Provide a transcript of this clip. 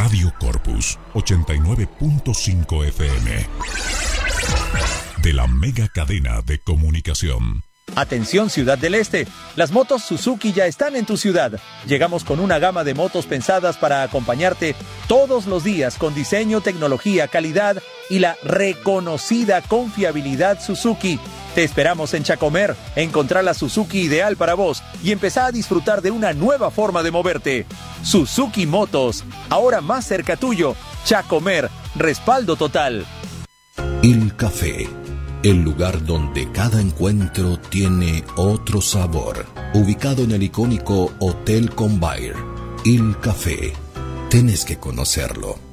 Radio Corpus 89.5 FM de la mega cadena de comunicación. Atención Ciudad del Este, las motos Suzuki ya están en tu ciudad. Llegamos con una gama de motos pensadas para acompañarte todos los días con diseño, tecnología, calidad y la reconocida confiabilidad Suzuki. Te esperamos en Chacomer, encontrar la Suzuki ideal para vos y empezar a disfrutar de una nueva forma de moverte. Suzuki Motos, ahora más cerca tuyo. Chacomer, respaldo total. Il Café, el lugar donde cada encuentro tiene otro sabor. Ubicado en el icónico Hotel Convair. Il Café, tenés que conocerlo.